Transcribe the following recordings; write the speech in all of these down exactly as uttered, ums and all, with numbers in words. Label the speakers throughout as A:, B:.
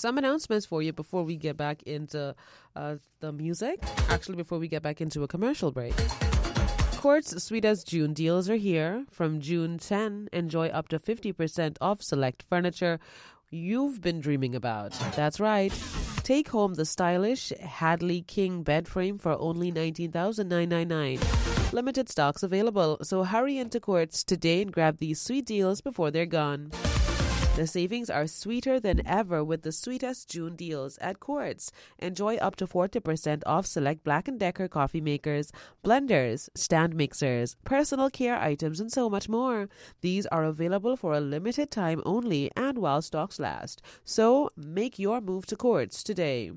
A: Some announcements for you before we get back into uh, the music. Actually, before we get back into a commercial break. Quartz Sweet as June deals are here. From June tenth, enjoy up to fifty percent off select furniture you've been dreaming about. That's right. Take home the stylish Hadley King bed frame for only nineteen thousand nine hundred ninety-nine dollars. Limited stocks available, so hurry into Quartz today and grab these sweet deals before they're gone. The savings are sweeter than ever with the sweetest June deals at Quartz. Enjoy up to forty percent off select Black and Decker coffee makers, blenders, stand mixers, personal care items, and so much more. These are available for a limited time only and while stocks last. So make your move to Quartz today.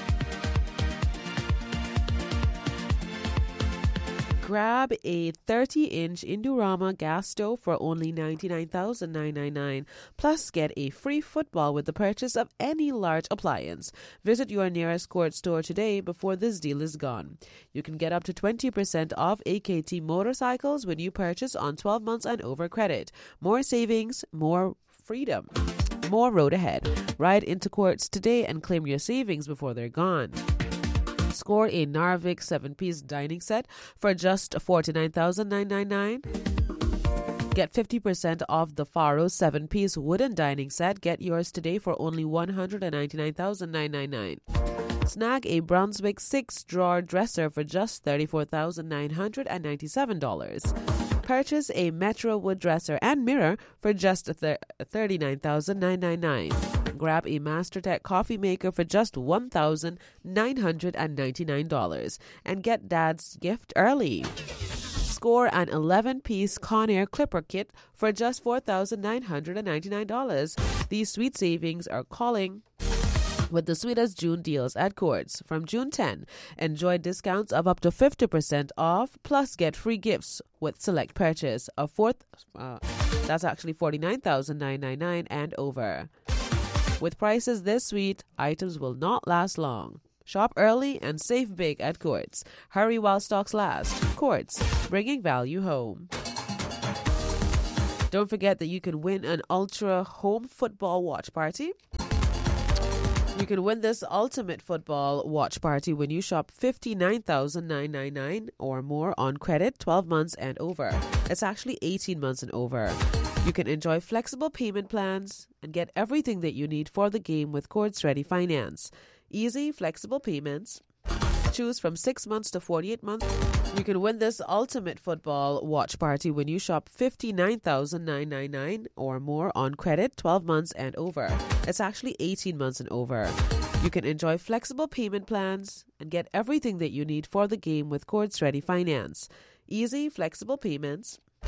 A: Grab a thirty-inch Indorama gas stove for only ninety-nine thousand nine hundred ninety-nine dollars. Plus, get a free football with the purchase of any large appliance. Visit your nearest Quartz store today before this deal is gone. You can get up to twenty percent off A K T motorcycles when you purchase on twelve months and over credit. More savings, more freedom, more road ahead. Ride into Quartz today and claim your savings before they're gone. Score a Narvik seven-piece dining set for just forty-nine thousand nine hundred ninety-nine dollars. Get fifty percent off the Faro seven-piece wooden dining set. Get yours today for only one hundred ninety-nine thousand nine hundred ninety-nine dollars. Snag a Brunswick six-drawer dresser for just thirty-four thousand nine hundred ninety-seven dollars. Purchase a Metro wood dresser and mirror for just thirty-nine thousand nine hundred ninety-nine dollars. Grab a MasterTech coffee maker for just one thousand nine hundred ninety-nine dollars and get Dad's gift early. Score an eleven-piece Conair Clipper kit for just four thousand nine hundred ninety-nine dollars. These sweet savings are calling with the sweetest June deals at Quartz. From June tenth, enjoy discounts of up to fifty percent off, plus get free gifts with select purchase of fourth. Uh, that's actually forty-nine thousand nine hundred ninety-nine dollars and over. With prices this sweet, items will not last long. Shop early and save big at Quartz. Hurry while stocks last. Quartz, bringing value home. Don't forget that you can win an Ultra home football watch party. You can win this ultimate football watch party when you shop fifty-nine thousand nine hundred ninety-nine dollars or more on credit, twelve months and over. It's actually eighteen months and over. You can enjoy flexible payment plans and get everything that you need for the game with Quartz Ready Finance. Easy, flexible payments. Choose from six months to forty-eight months. You can win this ultimate football watch party when you shop fifty-nine thousand nine hundred ninety-nine dollars or more on credit, twelve months and over. It's actually eighteen months and over. You can enjoy flexible payment plans and get everything that you need for the game with Quartz Ready Finance. Easy, flexible payments.